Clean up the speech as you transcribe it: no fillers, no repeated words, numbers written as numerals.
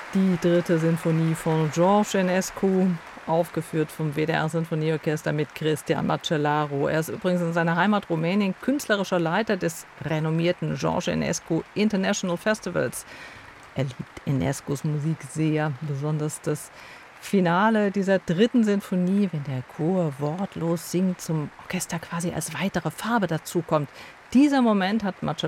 Die dritte Sinfonie von George Enescu, aufgeführt vom WDR-Sinfonieorchester mit Cristian Macellaro. Er ist übrigens in seiner Heimat Rumänien künstlerischer Leiter des renommierten George Enescu International Festivals. Er liebt Enescus Musik sehr, besonders das Finale dieser dritten Sinfonie, wenn der Chor wortlos singt, zum Orchester quasi als weitere Farbe dazukommt. Dieser Moment hat Macellaro